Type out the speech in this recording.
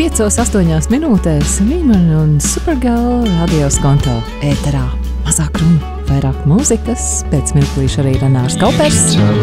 5-8 minūtēs Mīman un Supergirl radio skonto ēterā. Mazāk runa, vairāk mūzikas, pēc mirklīša arī Renārs Kaupers.